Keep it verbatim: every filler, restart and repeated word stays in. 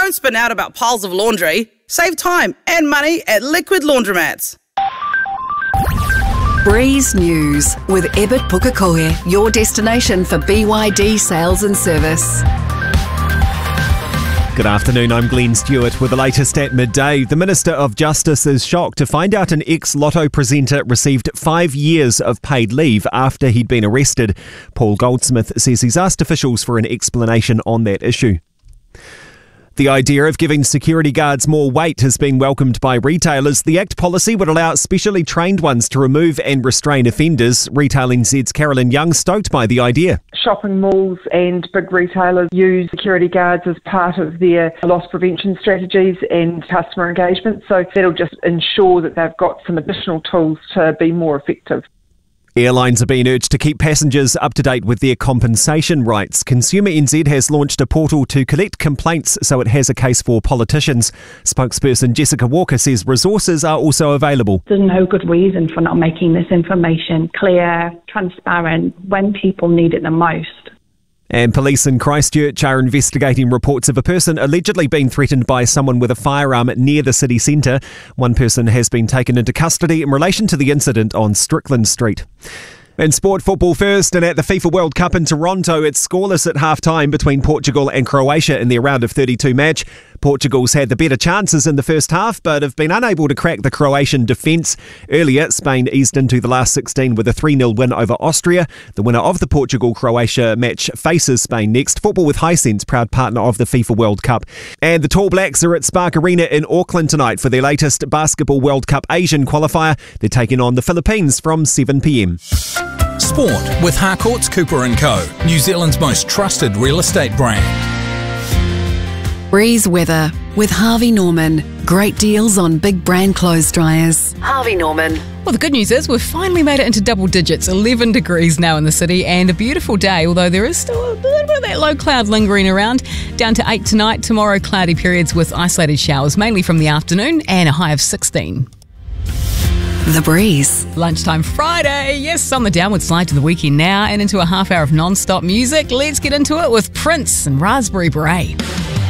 Don't spin out about piles of laundry. Save time and money at Liquid Laundromats. Breeze News with Ebert Pukekohe, your destination for B Y D sales and service. Good afternoon, I'm Glenn Stewart with the latest at midday. The Minister of Justice is shocked to find out an ex-Lotto presenter received five years of paid leave after he'd been arrested. Paul Goldsmith says he's asked officials for an explanation on that issue. The idea of giving security guards more weight has been welcomed by retailers. The Act policy would allow specially trained ones to remove and restrain offenders. Retail N Z's Carolyn Young stoked by the idea. Shopping malls and big retailers use security guards as part of their loss prevention strategies and customer engagement, so that'll just ensure that they've got some additional tools to be more effective. Airlines are being urged to keep passengers up to date with their compensation rights. Consumer N Z has launched a portal to collect complaints so it has a case for politicians. Spokesperson Jessica Walker says resources are also available. There's no good reason for not making this information clear, transparent, when people need it the most. And police in Christchurch are investigating reports of a person allegedly being threatened by someone with a firearm near the city centre. One person has been taken into custody in relation to the incident on Strickland Street. In sport, football first, and at the FIFA World Cup in Toronto, it's scoreless at half-time between Portugal and Croatia in their round of thirty-two match. Portugal's had the better chances in the first half, but have been unable to crack the Croatian defence. Earlier, Spain eased into the last sixteen with a three nil win over Austria. The winner of the Portugal-Croatia match faces Spain next. Football with Hisense, proud partner of the FIFA World Cup. And the Tall Blacks are at Spark Arena in Auckland tonight for their latest Basketball World Cup Asian qualifier. They're taking on the Philippines from seven p m. Sport with Harcourts Cooper and Co, New Zealand's most trusted real estate brand. Breeze weather with Harvey Norman. Great deals on big brand clothes dryers. Harvey Norman. Well, the good news is we've finally made it into double digits, eleven degrees now in the city, and a beautiful day, although there is still a little bit of that low cloud lingering around. Down to eight tonight, tomorrow cloudy periods with isolated showers, mainly from the afternoon, and a high of sixteen. The Breeze. Lunchtime Friday. Yes, on the downward slide to the weekend now and into a half hour of non-stop music. Let's get into it with Prince and Raspberry Beret.